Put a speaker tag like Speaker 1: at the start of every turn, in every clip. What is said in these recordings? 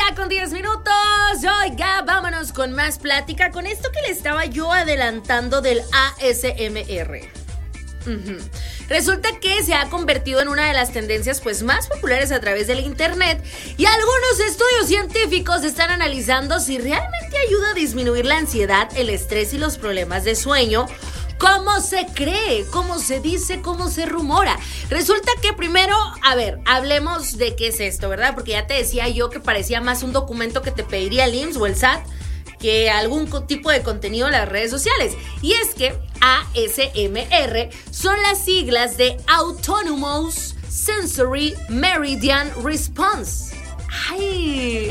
Speaker 1: con 10 minutos. Oiga, vámonos con más plática. Con esto que le estaba yo adelantando del ASMR. Resulta que se ha convertido en una de las tendencias más populares a través del internet, y algunos estudios científicos están analizando si realmente ayuda a disminuir la ansiedad, el estrés y los problemas de sueño, como se cree, como se dice, como se rumora. Resulta que primero, hablemos de qué es esto, ¿verdad? Porque ya te decía yo que parecía más un documento que te pediría el IMSS o el SAT que algún tipo de contenido en las redes sociales. Y es que ASMR son las siglas de Autonomous Sensory Meridian Response. ¡Ay!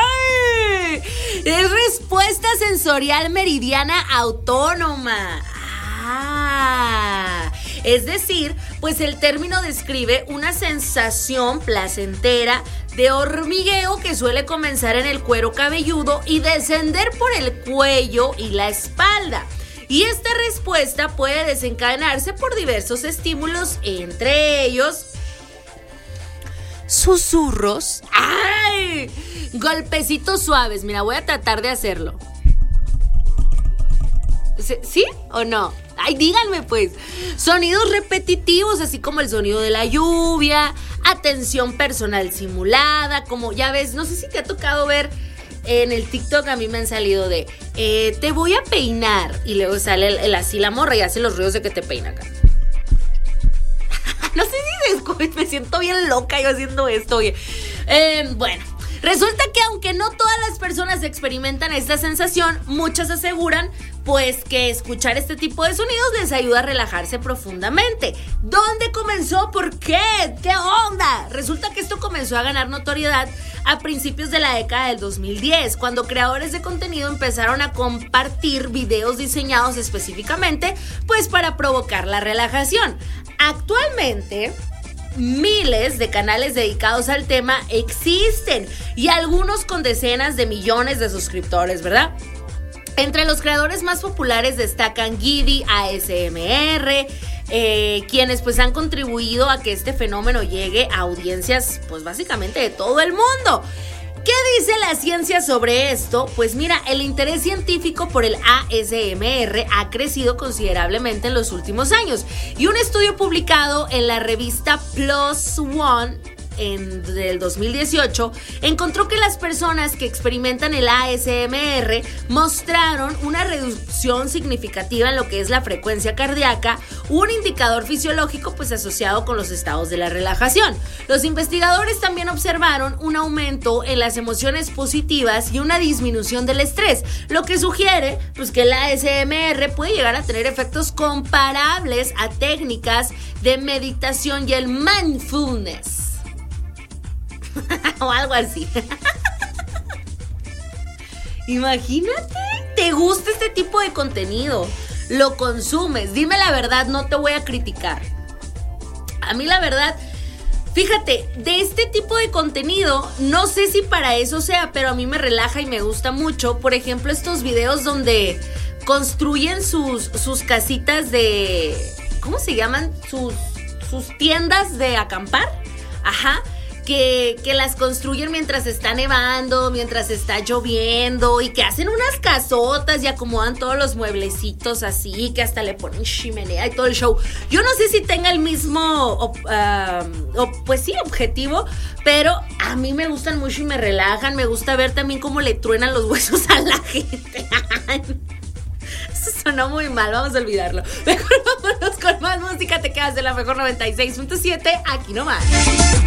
Speaker 1: Es respuesta sensorial meridiana autónoma. Es decir, el término describe una sensación placentera de hormigueo que suele comenzar en el cuero cabelludo y descender por el cuello y la espalda. Y esta respuesta puede desencadenarse por diversos estímulos, entre ellos susurros, golpecitos suaves. Mira, voy a tratar de hacerlo. ¿Sí o no? Díganme Sonidos repetitivos, así como el sonido de la lluvia, atención personal simulada, como ya ves, no sé si te ha tocado ver en el TikTok, a mí me han salido de te voy a peinar, y luego sale así la morra y hace los ruidos de que te peina acá. No sé si me siento bien loca yo haciendo esto, oye. Bueno, resulta que aunque no todas las personas experimentan esta sensación, muchas aseguran que escuchar este tipo de sonidos les ayuda a relajarse profundamente. ¿Dónde comenzó? ¿Por qué? ¿Qué onda? Resulta que esto comenzó a ganar notoriedad a principios de la década del 2010, cuando creadores de contenido empezaron a compartir videos diseñados específicamente para provocar la relajación. Actualmente, miles de canales dedicados al tema existen, y algunos con decenas de millones de suscriptores, ¿verdad? Entre los creadores más populares destacan Gidi ASMR, quienes han contribuido a que este fenómeno llegue a audiencias básicamente de todo el mundo. ¿Qué dice la ciencia sobre esto? Mira, el interés científico por el ASMR ha crecido considerablemente en los últimos años, y un estudio publicado en la revista PLOS ONE del 2018 encontró que las personas que experimentan el ASMR mostraron una reducción significativa en lo que es la frecuencia cardíaca, un indicador fisiológico asociado con los estados de la relajación. Los investigadores también observaron un aumento en las emociones positivas y una disminución del estrés, lo que sugiere que el ASMR puede llegar a tener efectos comparables a técnicas de meditación y el mindfulness o algo así. Imagínate, te gusta este tipo de contenido, lo consumes, dime la verdad, no te voy a criticar. A mí la verdad, fíjate, de este tipo de contenido, no sé si para eso sea, pero a mí me relaja y me gusta mucho. Por ejemplo, estos videos donde construyen sus casitas de, ¿cómo se llaman? Sus tiendas de acampar. Que las construyen mientras está nevando, mientras está lloviendo, y que hacen unas casotas y acomodan todos los mueblecitos así, que hasta le ponen chimenea y todo el show. Yo no sé si tenga el mismo objetivo, pero a mí me gustan mucho y me relajan. Me gusta ver también cómo le truenan los huesos a la gente. Eso sonó muy mal, vamos a olvidarlo. Mejor vámonos con más música. Te quedas de la mejor 96.7, aquí nomás.